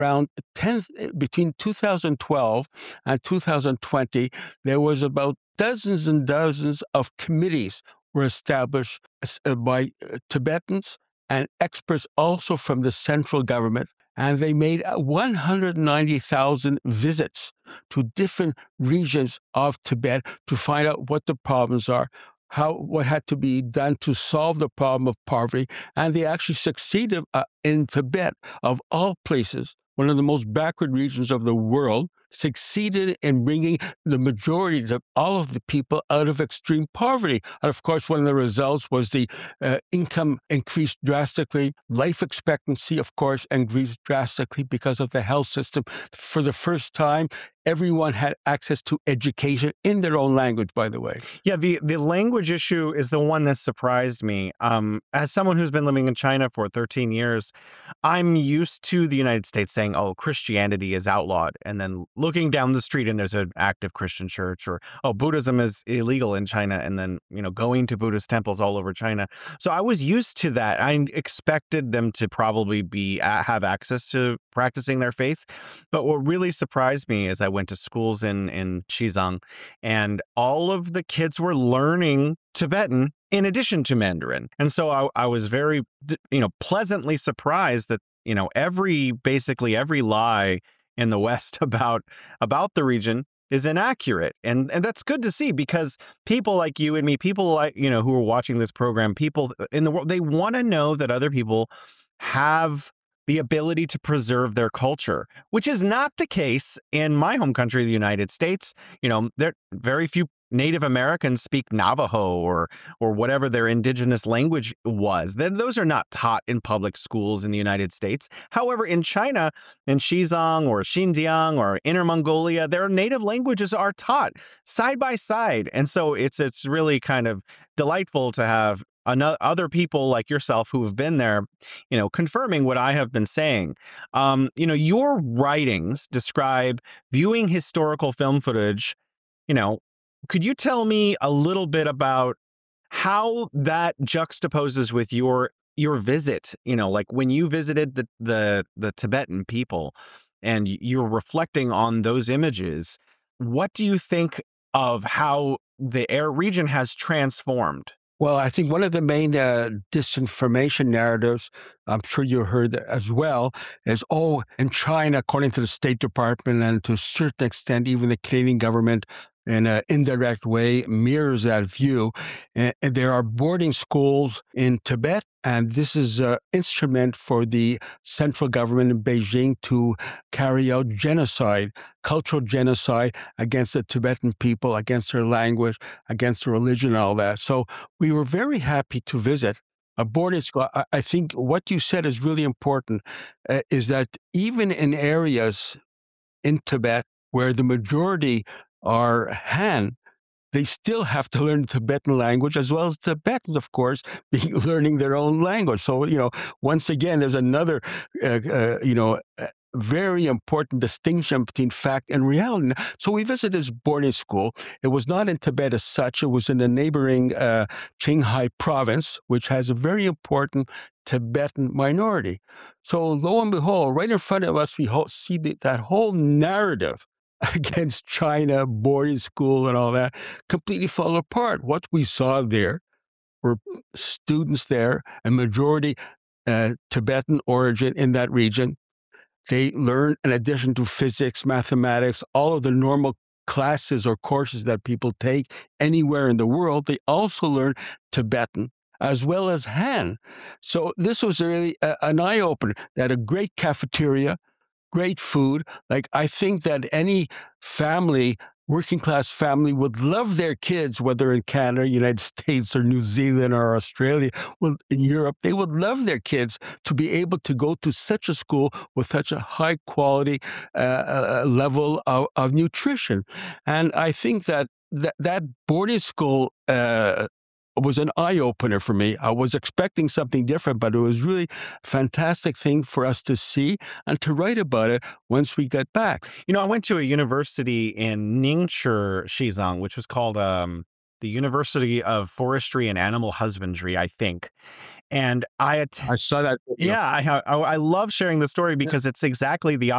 around 10, between 2012 and 2020, there was about dozens and dozens of committees were established by Tibetans and experts also from the central government. And they made 190,000 visits to different regions of Tibet to find out what the problems are, what had to be done to solve the problem of poverty. And they actually succeeded in Tibet, of all places, one of the most backward regions of the world, succeeded in bringing the majority of all of the people out of extreme poverty. And of course, one of the results was the income increased drastically, life expectancy, of course, increased drastically because of the health system. For the first time, everyone had access to education in their own language, by the way. Yeah, the language issue is the one that surprised me. As someone who's been living in China for 13 years, I'm used to the United States saying, oh, Christianity is outlawed. And then looking down the street and there's an active Christian church, or, oh, Buddhism is illegal in China. And then, going to Buddhist temples all over China. So I was used to that. I expected them to probably have access to practicing their faith. But what really surprised me is I went to schools in Xizang, and all of the kids were learning Tibetan in addition to Mandarin. And so I was very, pleasantly surprised that, basically every lie in the West about the region is inaccurate. And that's good to see, because people like you and me, people like, who are watching this program, people in the world, they want to know that other people have the ability to preserve their culture, which is not the case in my home country, the United States. There very few Native Americans speak Navajo or whatever their indigenous language was. Then those are not taught in public schools in the United States. However, in China, in Xizang or Xinjiang or Inner Mongolia, their native languages are taught side by side. And so it's really kind of delightful to have other people like yourself who have been there, confirming what I have been saying. Your writings describe viewing historical film footage. Could you tell me a little bit about how that juxtaposes with your visit? Like when you visited the Tibetan people and you're reflecting on those images, what do you think of how the air region has transformed? Well, I think one of the main disinformation narratives, I'm sure you heard as well, is, in China, according to the State Department and to a certain extent, even the Canadian government, in an indirect way, mirrors that view. And there are boarding schools in Tibet, and this is an instrument for the central government in Beijing to carry out genocide, cultural genocide against the Tibetan people, against their language, against their religion, and all that. So we were very happy to visit a boarding school. I think what you said is really important, is that even in areas in Tibet where the majority are Han, they still have to learn Tibetan language, as well as Tibetans, of course, learning their own language. So, once again, there's another, very important distinction between fact and reality. So we visited this boarding school. It was not in Tibet as such. It was in the neighboring Qinghai province, which has a very important Tibetan minority. So lo and behold, right in front of us, we see that whole narrative against China, boarding school and all that, completely fall apart. What we saw there were students there, a majority Tibetan origin in that region. They learn, in addition to physics, mathematics, all of the normal classes or courses that people take anywhere in the world, they also learn Tibetan as well as Han. So this was really an eye-opener. They had a great cafeteria, great food. Like, I think that any family, working class family, would love their kids, whether in Canada, United States, or New Zealand, or Australia, well, in Europe, they would love their kids to be able to go to such a school with such a high quality level of nutrition. And I think that boarding school was an eye-opener for me. I was expecting something different, but it was really a fantastic thing for us to see and to write about it once we got back. I went to a university in Ningshi, Xizang, which was called the University of Forestry and Animal Husbandry, I think. And I saw that video. Yeah, I love sharing the story because it's exactly the